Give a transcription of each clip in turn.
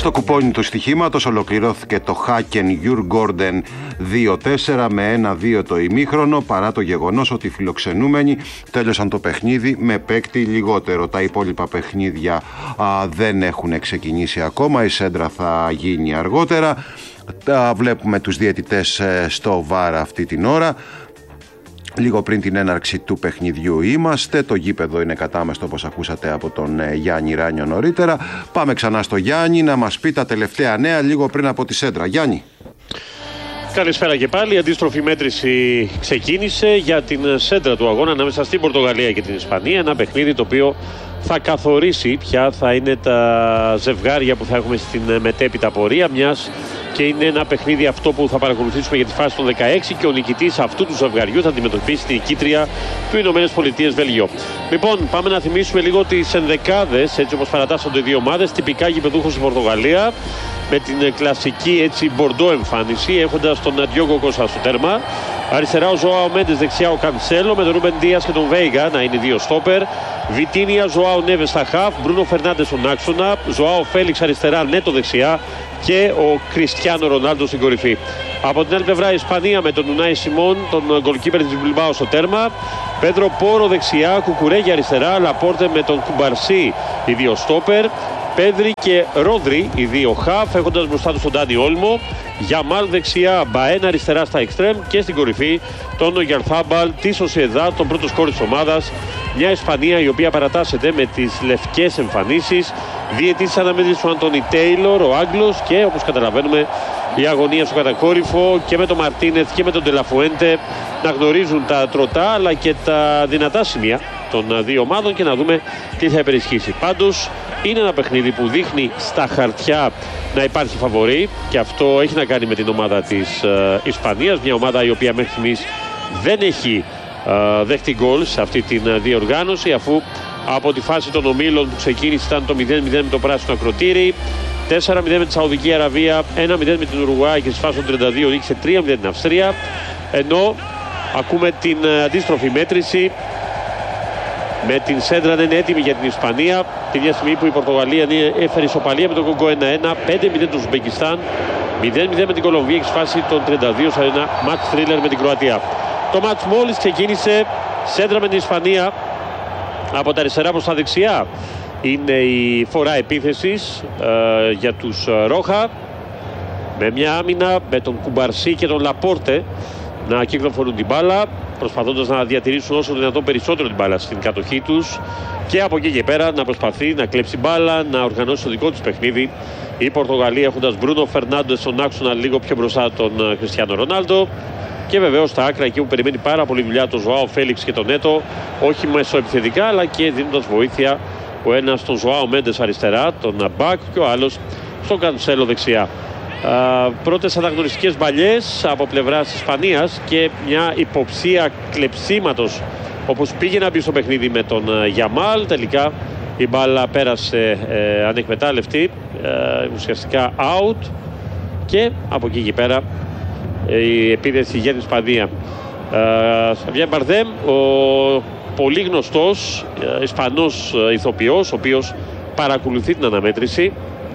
Στο κουπόνι του στοιχήματος ολοκληρώθηκε το Haken Djurgården 2-4 με 1-2 το ημίχρονο, παρά το γεγονός ότι οι φιλοξενούμενοι τέλειωσαν το παιχνίδι με παίκτη λιγότερο. Τα υπόλοιπα παιχνίδια δεν έχουν ξεκινήσει ακόμα, η σέντρα θα γίνει αργότερα. Βλέπουμε τους διαιτητές στο VAR αυτή την ώρα. Λίγο πριν την έναρξη του παιχνιδιού είμαστε. Το γήπεδο είναι κατάμεστο, όπως ακούσατε από τον Γιάννη Ράνιο νωρίτερα. Πάμε ξανά στο Γιάννη να μας πει τα τελευταία νέα λίγο πριν από τη σέντρα. Γιάννη. Καλησπέρα και πάλι. Η αντίστροφη μέτρηση ξεκίνησε για την σέντρα του αγώνα ανάμεσα στην Πορτογαλία και την Ισπανία. Ένα παιχνίδι το οποίο θα καθορίσει ποια θα είναι τα ζευγάρια που θα έχουμε στην μετέπειτα πορεία, μιας και είναι ένα παιχνίδι αυτό που θα παρακολουθήσουμε για τη φάση των 16 και ο νικητής αυτού του ζευγαριού θα αντιμετωπίσει την νικήτρια του Ηνωμένες Πολιτείες Βέλγιο. Λοιπόν, πάμε να θυμίσουμε λίγο τις ενδεκάδες, έτσι όπως παρατάσσονται οι δύο ομάδες. Τυπικά γηπεδούχος στην Πορτογαλία, με την κλασική έτσι μπορντό εμφάνιση, έχοντας τον Ντιόγκο Κώστα στο τέρμα. Αριστερά ο Ζωάο Μέντες, δεξιά ο Κανσέλο, με τον Ρούμπεν Δίας και τον Βέιγα να είναι δύο στόπερ. Βιτίνια, Ζωάο Νέβες στα χαφ, Μπρούνο Φερνάντες στον άξονα, Ζωάο Φέλιξ αριστερά, Νέτο δεξιά και ο Κριστιάνο Ρονάλντο στην κορυφή. Από την άλλη πλευρά η Ισπανία με τον Ουνάι Σιμών, τον γκολκίπερ της Μπιλμπάο στο τέρμα. Πέντρο Πόρο δεξιά, Κουκουρέγια αριστερά, Λαπόρτε με τον Κουμπαρσί οι δύο στόπερ. Πέδρη και Ρόδρι οι δύο χαφ, έχοντας μπροστά του τον Ντάνι Όλμο. Γιαμάλ δεξιά, Μπαέν αριστερά στα εξτρέμ και στην κορυφή τον Γιαρθάμπαλ τη Σοσιεδάδ, τον πρώτο σκόρ της ομάδας. Μια Ισπανία η οποία παρατάσσεται με τις λευκές εμφανίσεις. Διαιτής αναμέτρηση ο Αντώνι Τέιλορ, ο Άγγλος, και όπως καταλαβαίνουμε η αγωνία στο κατακόρυφο και με τον Μαρτίνεθ και με τον Ντελαφουέντε να γνωρίζουν τα τροτά αλλά και τα δυνατά σημεία των δύο ομάδων και να δούμε τι θα υπερισχύσει. Πάντως είναι ένα παιχνίδι που δείχνει στα χαρτιά να υπάρχει φαβορί και αυτό έχει να κάνει με την ομάδα της Ισπανίας, μια ομάδα η οποία μέχρι στιγμής δεν έχει δέχτη γκολ σε αυτή την διοργάνωση, αφού από τη φάση των ομίλων που ξεκίνησε ήταν το 0-0 με το πράσινο ακροτήρι, 4-0 με τη Σαουδική Αραβία, 1-0 με την Ουρουγουάη και στη φάση των 32 νίκησε 3-0 την Αυστρία, ενώ ακούμε την αντίστροφη μέτρηση με την σέντρα να είναι έτοιμη για την Ισπανία την ίδια στιγμή που η Πορτογαλία έφερε ισοπαλία με τον Κογκό 1-1, 5-0 του Ουσμπεκιστάν, 0-0 με την Κολομβία και στη φάση των 32 σε ένα match thriller με την Κροατία. Το μάτς μόλις ξεκίνησε, σέντρα με την Ισπανία από τα αριστερά προς τα δεξιά. Είναι η φορά επίθεσης για τους Ρόχα, με μια άμυνα με τον Κουμπαρσί και τον Λαπόρτε να κυκλοφορούν την μπάλα, προσπαθώντας να διατηρήσουν όσο δυνατόν περισσότερο την μπάλα στην κατοχή τους και από εκεί και πέρα να προσπαθεί να κλέψει μπάλα, να οργανώσει το δικό της παιχνίδι. Η Πορτογαλία έχοντας Μπρούνο Φερνάντες στον άξονα λίγο πιο μπροστά τον Κριστιάνο Ρονάλντο και βεβαίως στα άκρα εκεί που περιμένει πάρα πολύ δουλειά τον Ζωάο Φέλιξ και τον Νέτο, όχι μεσοεπιθετικά αλλά και δίνοντας βοήθεια, ο ένας στον Ζωάο Μέντες αριστερά, τον Μπακ, και ο άλλος στον Κανσέλο δεξιά. Πρώτες αναγνωριστικές μπαλιές από πλευράς της Ισπανίας και μια υποψία κλεψίματος όπως πήγε να μπει στο παιχνίδι με τον Γιαμάλ. Τελικά η μπάλα πέρασε ανεκμετάλλευτη, ουσιαστικά out, και από εκεί και πέρα η επίθεση για την Ισπανία. Σαβιέ Μπαρδέμ, ο πολύ γνωστός Ισπανός ηθοποιός, ο οποίος παρακολουθεί την αναμέτρηση.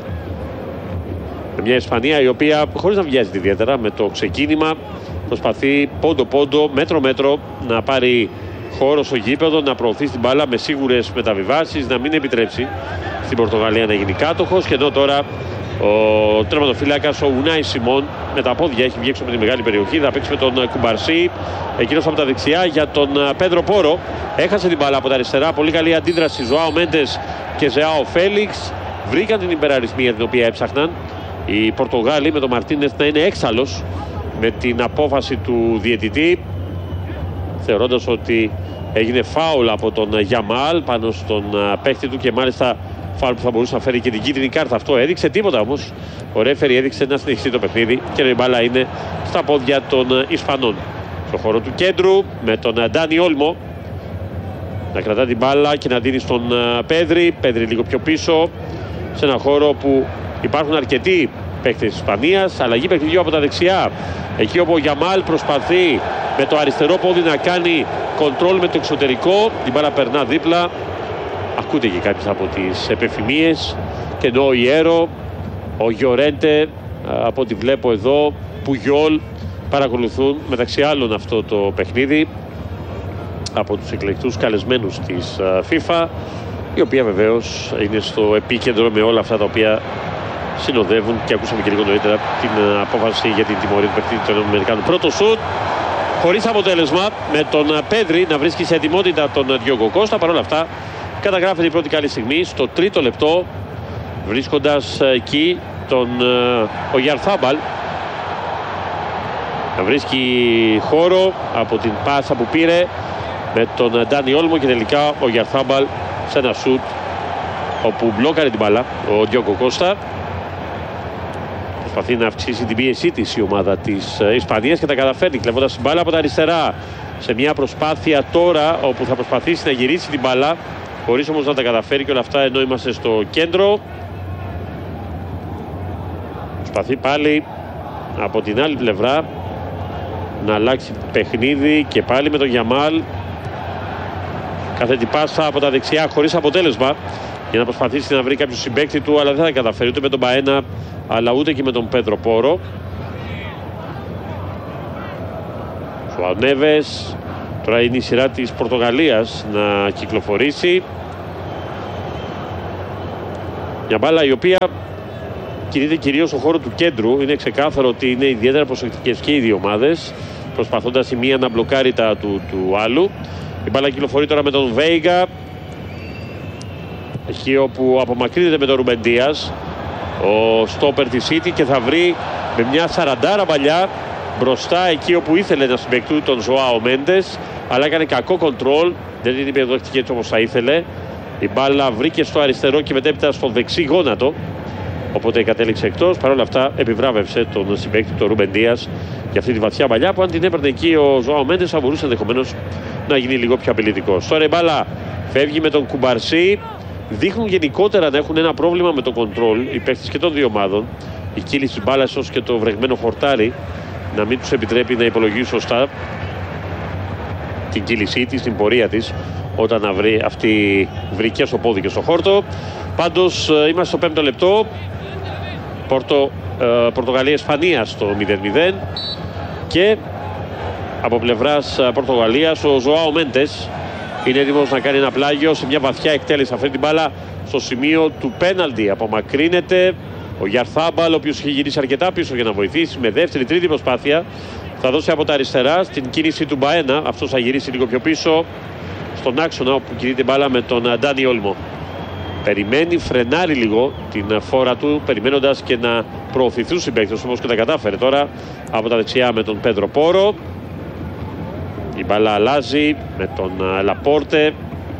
Μια Ισπανία η οποία, χωρίς να βιάζεται ιδιαίτερα με το ξεκίνημα, προσπαθεί πόντο-πόντο, μέτρο-μέτρο να πάρει χώρο στο γήπεδο, να προωθεί την μπάλα με σίγουρες μεταβιβάσεις, να μην επιτρέψει στην Πορτογαλία να γίνει κάτοχος. Και εδώ τώρα ο τερματοφύλακας, ο Ουνάι Σιμών, με τα πόδια έχει βγει έξω από τη μεγάλη περιοχή, θα παίξει με τον Κουμπαρσί, εκείνος από τα δεξιά για τον Πέντρο Πόρο. Έχασε την μπάλα από τα αριστερά, πολύ καλή αντίδραση Ζωάο Μέντες και Ζωάο Φέλιξ, βρήκαν την υπεραριθμία την οποία έψαχναν οι Πορτογάλοι, με τον Μαρτίνεθ να είναι έξαλλος με την απόφαση του διαιτητή, θεωρώντας ότι έγινε φάουλ από τον Γιαμάλ πάνω στον παίκτη του και μάλιστα φάουλ που θα μπορούσε να φέρει και την κίτρινη κάρτα. Αυτό έδειξε τίποτα όμως. Ο ρέφερι έδειξε να συνεχιστεί το παιχνίδι και η μπάλα είναι στα πόδια των Ισπανών. Στο χώρο του κέντρου με τον Ντάνι Όλμο να κρατά την μπάλα και να δίνει στον Πέδρη. Πέδρη λίγο πιο πίσω σε ένα χώρο που υπάρχουν αρκετοί παίκτες της Ισπανίας. Αλλαγή παιχνιδιού από τα δεξιά, εκεί όπου ο Γιαμάλ προσπαθεί με το αριστερό πόδι να κάνει κοντρόλ με το εξωτερικό, την μπάλα περνά δίπλα, ακούτε και κάποιες από τις επεφημίες, και ενώ ο Ιέρο ο Γιορέντε, από ό,τι βλέπω εδώ, Πουγιόλ παρακολουθούν μεταξύ άλλων αυτό το παιχνίδι από τους εκλεκτούς καλεσμένους της FIFA, η οποία βεβαίως είναι στο επίκεντρο με όλα αυτά τα οποία συνοδεύουν, και ακούσαμε και λίγο νωρίτερα την απόφαση για την τιμωρία του παιχνίδι των Αμερικάνων. Πρώτο σουτ χωρίς αποτέλεσμα, με τον Πέδρη να βρίσκει σε ετοιμότητα τον Διόγκο Κώστα. Παρ' όλα αυτά καταγράφεται η πρώτη καλή στιγμή στο τρίτο λεπτό, βρίσκοντας εκεί τον Ογιαρθάμπαλ να βρίσκει χώρο από την πάσα που πήρε με τον Ντάνι Όλμο, και τελικά ο Ογιαρθάμπαλ σε ένα σουτ όπου μπλόκαρε την μπάλα ο Διόγκο Κώστα. Προσπαθεί να αυξήσει την πίεσή της η ομάδα της Ισπανίας και τα καταφέρνει, κλεβώντας την μπάλα από τα αριστερά σε μια προσπάθεια τώρα όπου θα προσπαθήσει να γυρίσει την μπάλα, χωρίς όμως να τα καταφέρει, και όλα αυτά ενώ είμαστε στο κέντρο. Προσπαθεί πάλι από την άλλη πλευρά να αλλάξει παιχνίδι και πάλι με τον Γιαμάλ. Κάθετη πάσα από τα δεξιά χωρίς αποτέλεσμα για να προσπαθήσει να βρει κάποιο συμπαίκτη του, αλλά δεν θα καταφέρει ούτε με τον Μπαένα αλλά ούτε και με τον Πέντρο Πόρο. Ζωάο Νέβες, τώρα είναι η σειρά της Πορτογαλίας να κυκλοφορήσει. Μια μπάλα η οποία κινείται κυρίως στον χώρο του κέντρου. Είναι ξεκάθαρο ότι είναι ιδιαίτερα προσεκτικές και οι δύο ομάδες, προσπαθώντας η μία να μπλοκάρει τα του άλλου. Η μπάλα κυκλοφορεί τώρα με τον Βέιγα, εκεί όπου απομακρύνεται με τον Ρούμπεν Ντίας ο στόπερ της City, και θα βρει με μια 40 παλιά μπροστά εκεί όπου ήθελε να συμπαικτούν τον Ζωάο Μέντες, αλλά έκανε κακό κοντρόλ, δεν την είπε δοχτική έτσι όπως θα ήθελε. Η μπάλα βρήκε στο αριστερό και μετέπειτα στο δεξί γόνατο, οπότε κατέληξε εκτός. Παρ' όλα αυτά επιβράβευσε τον συμπαίκτη τον Ρούμπεν Ντίας για αυτή τη βαθιά παλιά, που αν την έπαιρνε εκεί ο Ζωάο Μέντες θα μπορούσε ενδεχομένως να γίνει λίγο πιο απειλητικός. Τώρα η μπάλα φεύγει με τον Κουμπαρσί. Δείχνουν γενικότερα να έχουν ένα πρόβλημα με το κοντρόλ οι παίκτες και των δύο ομάδων. Η κύληση της μπάλας, όσο και το βρεγμένο χορτάρι, να μην τους επιτρέπει να υπολογίσουν σωστά την κύλησή της, την πορεία της, όταν βρήκε στο πόδι και στο χόρτο. Πάντως είμαστε στο 5ο λεπτό. Πορτογαλία-Ισπανία στο 0-0, και από πλευράς Πορτογαλίας ο Ζωάο Μέντες είναι έτοιμος να κάνει ένα πλάγιο σε μια βαθιά εκτέλεση. Αυτή την μπάλα στο σημείο του πέναλτι απομακρύνεται ο Γιαρθάμπαλ, ο οποίος είχε γυρίσει αρκετά πίσω για να βοηθήσει με δεύτερη-τρίτη προσπάθεια. Θα δώσει από τα αριστερά στην κίνηση του Μπαένα. Αυτός θα γυρίσει λίγο πιο πίσω στον άξονα όπου κινείται μπάλα με τον Ντάνι Όλμο. Περιμένει, φρενάρει λίγο την φόρα του, περιμένοντας και να προωθηθούν συμπαίκτες, όμως και τα κατάφερε τώρα από τα δεξιά με τον Πέντρο Πόρο. Η μπάλα αλλάζει με τον Λαπόρτε.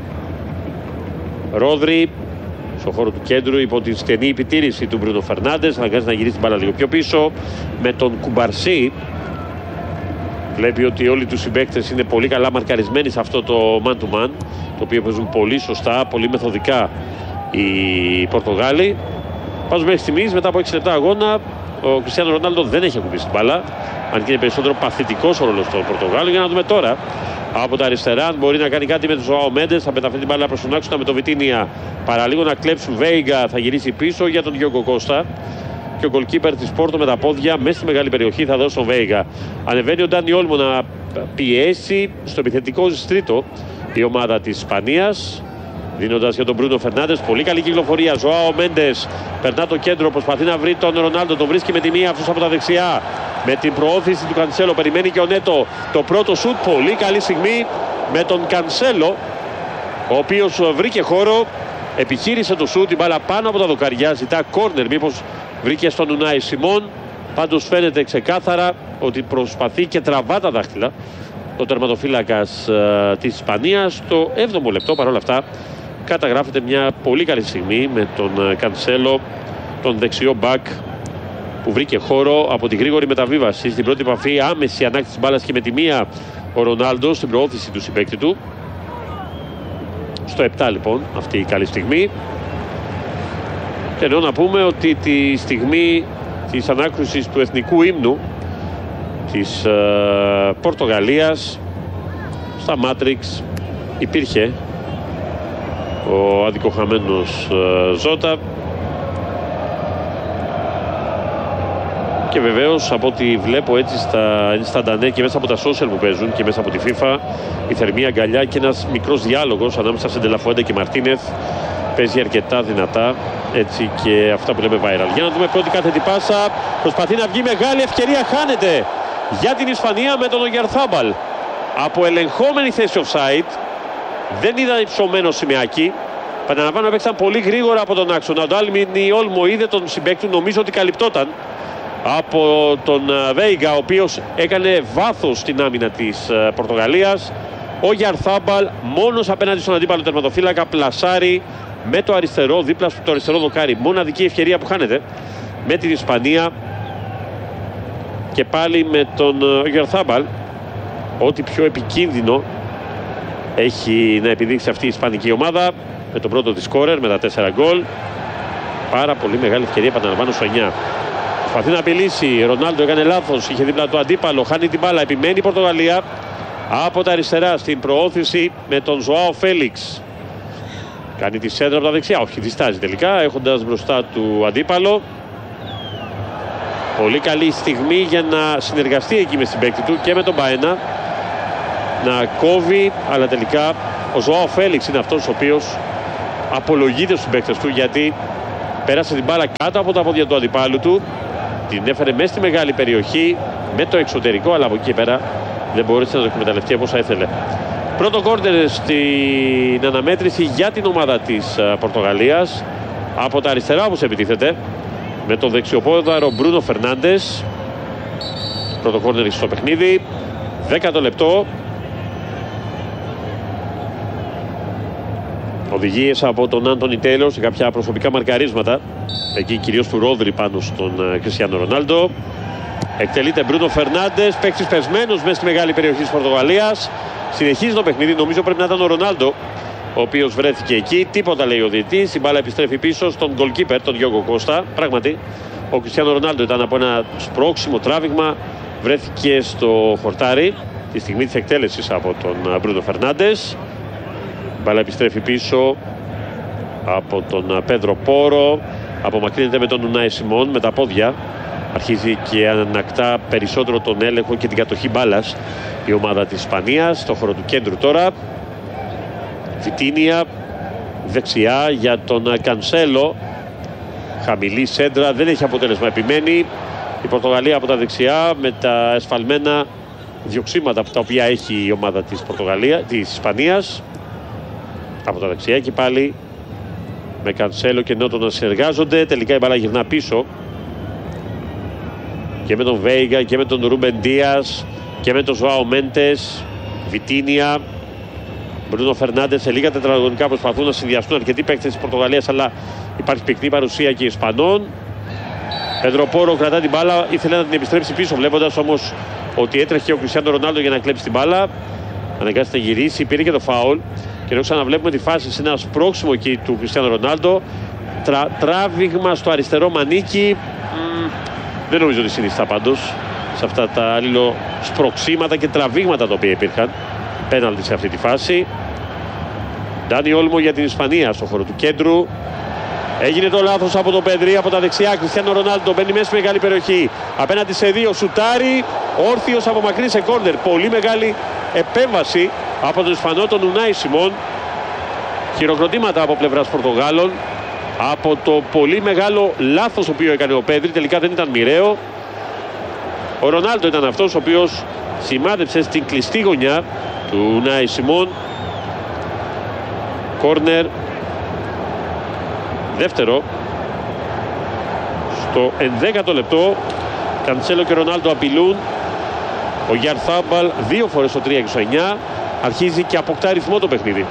Ρόδρυ στον χώρο του κέντρου υπό την στενή επιτήρηση του Μπρούνο Φερνάντες, αναγκάζει να γυρίσει την μπάλα λίγο πιο πίσω με τον Κουμπαρσί. Βλέπει ότι όλοι τους συμπαίκτες είναι πολύ καλά μαρκαρισμένοι σε αυτό το man to man, το οποίο παίζουν πολύ σωστά, πολύ μεθοδικά οι Πορτογάλοι. Πάντως μέχρι στιγμής, μετά από 6 λεπτά αγώνα, ο Κριστιάνο Ρονάλντο δεν έχει ακουμπήσει την μπάλα, αν και είναι περισσότερο παθητικός ο ρόλος των Πορτογάλων. Για να δούμε τώρα από τα αριστερά αν μπορεί να κάνει κάτι με τον Ζωάο Μέντες. Θα μεταφέρει την μπάλα προς τον άξονα με τον Βιτίνια, παραλίγο να κλέψουν. Βέιγα θα γυρίσει πίσω για τον Διόγκο Κώστα, και ο γκολκίπερ της Πόρτο με τα πόδια μέσα στη μεγάλη περιοχή θα δώσει τον Βέιγα. Ανεβαίνει ο Ντάνι Όλμο να πιέσει στο επιθετικό στρίτο η ομάδα της Ισπανίας, δίνοντας για τον Μπρούνο Φερνάντες. Πολύ καλή κυκλοφορία. Ζωάο Μέντες περνά το κέντρο, προσπαθεί να βρει τον Ρονάλντο, τον βρίσκει με τη μία, αυτός από τα δεξιά. Με την προώθηση του Κανσέλο περιμένει και ο Νέτο το πρώτο σουτ. Πολύ καλή στιγμή με τον Κανσέλο, ο οποίος βρήκε χώρο, επιχείρησε το σουτ, την μπάλα πάνω από τα δοκαριά, ζητά κόρνερ, μήπως βρήκε στον Ουνάι Σιμών. Πάντως φαίνεται ξεκάθαρα ότι προσπαθεί και τραβά τα δάχτυλα ο τερματοφύλακας της Ισπανίας. Το 7ο λεπτό παρόλα αυτά καταγράφεται μια πολύ καλή στιγμή με τον Κανσέλο, τον δεξιό μπακ, που βρήκε χώρο από τη γρήγορη μεταβίβαση. Στην πρώτη επαφή άμεση ανάκτηση μπάλας και με τη μία ο Ρονάλντο στην προώθηση του συμπαίκτη του. Στο 7 λοιπόν αυτή η καλή στιγμή. Και ενώ να πούμε ότι τη στιγμή της ανάκρουσης του εθνικού ύμνου της Πορτογαλίας στα Μάτριξ υπήρχε ο αδικοχαμένος Ζώτα, Και βεβαίως από ό,τι βλέπω έτσι στα ντανέ και μέσα από τα social που παίζουν και μέσα από τη FIFA, η θερμή αγκαλιά και ένας μικρός διάλογος ανάμεσα σε Ντελαφουέντε και Μαρτίνεθ παίζει αρκετά δυνατά, έτσι, και αυτά που λέμε viral. Για να δούμε πρώτη κάθετη πάσα, προσπαθεί να βγει, μεγάλη ευκαιρία, χάνεται για την Ισπανία με τον Ογιαρθάμπαλ. Από ελεγχόμενη θέση offside, δεν είδα υψωμένο σημαίακι. Παναλαμβάνω, έπαιξαν πολύ γρήγορα από τον άξονα. Ο Ντάλμινι Όλμο είδε τον συμπαίκτη του, νομίζω ότι καλυπτόταν από τον Βέιγκα, ο οποίος έκανε βάθος στην άμυνα της Πορτογαλίας. Ο Γιαρθάμπαλ μόνος απέναντι στον αντίπαλο τερματοφύλακα, πλασάρει με το αριστερό, δίπλα στο αριστερό δοκάρι. Μοναδική ευκαιρία που χάνεται με την Ισπανία. Και πάλι με τον Γιαρθάμπαλ, ό,τι πιο επικίνδυνο έχει να επιδείξει αυτή η ισπανική ομάδα, με τον πρώτο της σκόρερ, με τα 4 γκολ. Πάρα πολύ μεγάλη ευκαιρία, επαναλαμβάνω, στο 9. Προσπαθεί να απειλήσει. Ρονάλντο έκανε λάθος, είχε δίπλα το αντίπαλο, χάνει την μπάλα. Επιμένει η Πορτογαλία από τα αριστερά στην προώθηση με τον Ζωάο Φέλιξ. Κάνει τη σέντρα από τα δεξιά. Όχι, διστάζει τελικά, έχοντας μπροστά του αντίπαλο. Πολύ καλή στιγμή για να συνεργαστεί εκεί με την παίκτη του και με τον Μπαένα. Να κόβει, αλλά τελικά ο Ζωάο Φέλιξ είναι αυτός ο οποίος απολογείται στους παίκτες του, γιατί πέρασε την μπάλα κάτω από τα πόδια του αντιπάλου του, την έφερε μέσα στη μεγάλη περιοχή με το εξωτερικό, αλλά από εκεί και πέρα δεν μπόρεσε να το εκμεταλλευτεί όπως θα ήθελε. Πρώτο κόρνερ στην αναμέτρηση για την ομάδα της Πορτογαλίας. Από τα αριστερά όπως επιτίθεται, με τον δεξιοπόδαρο Μπρούνο Φερνάντες. Πρώτο κόρνερ στο παιχνίδι, 10ο λεπτό. Οδηγίες από τον Άντονι Τέιλορ σε κάποια προσωπικά μαρκαρίσματα, εκεί κυρίως του Ρόδρυ πάνω στον Κριστιάνο Ρονάλντο. Εκτελείται Μπρούνο Φερνάντες, παίκτης πεσμένος μέσα στη μεγάλη περιοχή της Πορτογαλίας. Συνεχίζει το παιχνίδι, νομίζω πρέπει να ήταν ο Ρονάλντο ο οποίος βρέθηκε εκεί. Τίποτα, λέει ο διαιτητής. Η μπάλα επιστρέφει πίσω στον goalkeeper, τον Διόγκο Κώστα. Πράγματι, ο Κριστιάνο Ρονάλντο ήταν από ένα σπρώξιμο τράβηγμα, βρέθηκε στο χορτάρι τη στιγμή της εκτέλεσης από τον Μπρούνο Φερνάντες. Η μπάλα επιστρέφει πίσω από τον Πέντρο Πόρο. Απομακρύνεται με τον Ουνάι Σιμών με τα πόδια. Αρχίζει και ανακτά περισσότερο τον έλεγχο και την κατοχή μπάλας η ομάδα της Ισπανίας. Στο χώρο του κέντρου τώρα. Βιτίνια δεξιά για τον Κανσέλο. Χαμηλή σέντρα, δεν έχει αποτέλεσμα, επιμένει η Πορτογαλία από τα δεξιά με τα εσφαλμένα διοξήματα τα οποία έχει η ομάδα της Ισπανίας. Από τα δεξιά και πάλι με Κανσέλο και Νότο να συνεργάζονται. Τελικά η μπάλα γυρνά πίσω και με τον Βέιγκα και με τον Ρούμπεν Ντίας και με τον Ζωάο Μέντες. Βιτίνια, Μπρούνο Φερνάντες, σε λίγα τετραγωνικά προσπαθούν να συνδυαστούν αρκετοί παίκτες της Πορτογαλίας, αλλά υπάρχει πυκνή παρουσία και Ισπανών. Πέντρο Πόρο κρατά την μπάλα, ήθελε να την επιστρέψει πίσω, βλέποντας όμως ότι έτρεχε ο Κριστιάνο Ρονάλντο για να κλέψει την μπάλα. Αναγκάστηκε να γυρίσει, πήρε και το φάουλ. Και ενώ ξαναβλέπουμε τη φάση σε ένα σπρώξιμο εκεί του Κριστιάνο Ρονάλντο. Τράβηγμα στο αριστερό μανίκι. Δεν νομίζω ότι συνιστά πάντως σε αυτά τα αλληλοσπροξήματα και τραβήγματα τα οποία υπήρχαν. Πέναλτι σε αυτή τη φάση. Ντάνι Όλμο για την Ισπανία στο χώρο του κέντρου. Έγινε το λάθος από τον Πεδρή από τα δεξιά. Κριστιάνο Ρονάλντο μπαίνει μέσα στη μεγάλη περιοχή. Απέναντι σε δύο, σουτάρει. Όρθιος απομακρύνει σε κόρνερ. Πολύ μεγάλη επέμβαση από τον Ισπανό, τον Ουνάι Σιμών. Χειροκροτήματα από πλευράς Πορτογάλων από το πολύ μεγάλο λάθος το οποίο έκανε ο Πέδρη. Τελικά δεν ήταν μοιραίο. Ο Ρονάλντο ήταν αυτός ο οποίος σημάδεψε στην κλειστή γωνιά του Ουνάι Σιμών. Κόρνερ δεύτερο στο 11ο λεπτό. Κανσέλο και Ρονάλντο απειλούν. Ο Γιαρθάμπαλ δύο φορές στο 3 και στο 9 αρχίζει και αποκτά ρυθμό το παιχνίδι.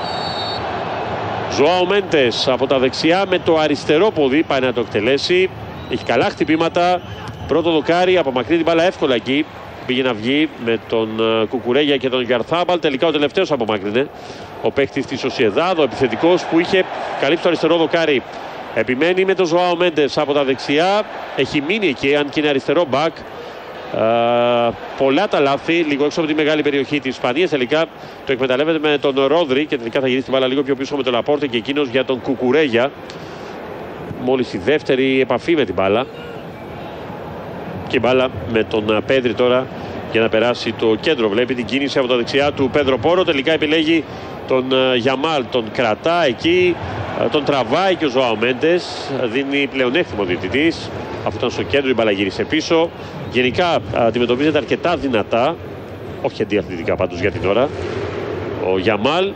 Ζωάο Μέντες από τα δεξιά με το αριστερό πόδι πάει να το εκτελέσει. Έχει καλά χτυπήματα. Πρώτο δοκάρι, απομακρύνει την μπάλα εύκολα εκεί. Πήγε να βγει με τον Κουκουρέγια και τον Γιαρθάμπαλ. Τελικά ο τελευταίος απομάκρυνε. Ο παίκτης της Σοσιεδάδ, ο επιθετικός που είχε καλύψει το αριστερό δοκάρι. Επιμένει με τον Ζωάο Μέντες από τα δεξιά. Έχει μείνει εκεί, αν και είναι αριστερό μπακ. Πολλά τα λάθη, λίγο έξω από τη μεγάλη περιοχή της Ισπανίας. Τελικά το εκμεταλλεύεται με τον Ρόδρυ και τελικά θα γυρίσει την μπάλα λίγο πιο πίσω με τον Λαπόρτε και εκείνος για τον Κουκουρέγια. Μόλις η δεύτερη επαφή με την μπάλα. Και η μπάλα με τον Πέδρη τώρα για να περάσει το κέντρο. Βλέπει την κίνηση από τα δεξιά του Πέδρο Πόρο. Τελικά επιλέγει τον Γιαμάλ, τον κρατά εκεί, τον τραβάει και ο Ζωάο Μέντες. Δίνει πλεονέκτημα ο διαιτητής. Αυτό ήταν στο κέντρο, η μπάλα γύρισε πίσω. Γενικά αντιμετωπίζεται αρκετά δυνατά, όχι αντιαθλητικά πάντως για την ώρα, ο Γιαμάλ.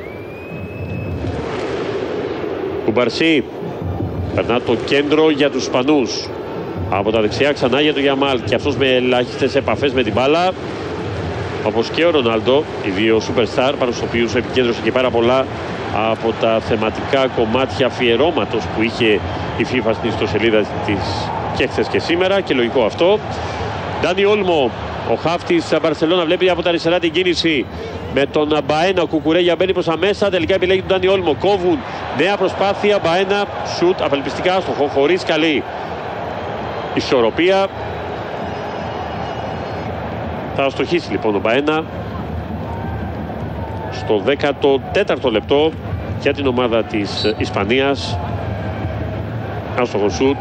Κουμπαρσί περνά το κέντρο για τους Ισπανούς. Από τα δεξιά ξανά για τον Γιαμάλ και αυτός με ελάχιστες επαφές με την μπάλα, όπως και ο Ρονάλντο, οι δύο superstar πάνω στους οποίους επικέντρωσε και πάρα πολλά από τα θεματικά κομμάτια αφιερώματος που είχε η FIFA στην ιστοσελίδα της και χθες και σήμερα, και λογικό αυτό. Ντάνι Όλμο, ο χαφ της Μπαρσελόνα, βλέπει από τα αριστερά την κίνηση με τον Μπαένα. Ο Κουκουρέγια μπαίνει προς τα μέσα, τελικά επιλέγει τον Ντάνι Όλμο. Κόβουν, νέα προσπάθεια, Μπαένα, σουτ απελπιστικά άστοχο, χωρίς καλή ισορροπία. Θα αστοχίσει λοιπόν ο Μπαένα στο 14ο λεπτό για την ομάδα της Ισπανίας. Άστοχο σουτ,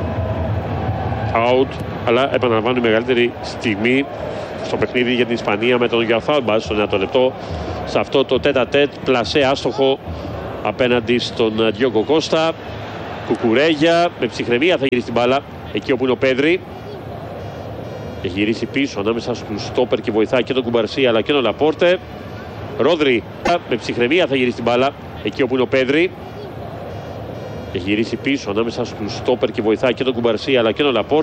out, αλλά επαναλαμβάνω η μεγαλύτερη στιγμή στο παιχνίδι για την Ισπανία με τον Γιαφάλμπα στο 9ο λεπτό, σε αυτό το τέτα-τέτ πλασέ άστοχο απέναντι στον Διόγκο Κώστα. Κουκουρέγια με ψυχραιμία θα γυρίσει την μπάλα εκεί όπου είναι ο Πέδρη. Έχει γυρίσει πίσω ανάμεσα στους στόπερ και βοηθάει και τον Κουμπαρσί αλλά και τον Λαπόρτε. Ρόδρυ με ψυχραιμία θα γυρίσει την μπάλα εκεί όπου είναι ο Πέδρη. Έχει γυρίσει πίσω ανάμεσα στους στόπερ και βοηθάει και τον Κουμπαρσί αλλά και τον Λαπόρτε.